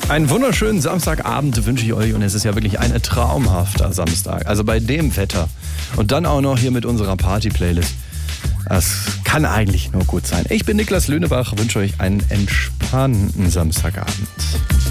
Einen wunderschönen Samstagabend wünsche ich euch und es ist ja wirklich ein traumhafter Samstag. Also bei dem Wetter und dann auch noch hier mit unserer Party-Playlist. Das kann eigentlich nur gut sein. Ich bin Niklas Löhnebach, wünsche euch einen entspannten Samstagabend.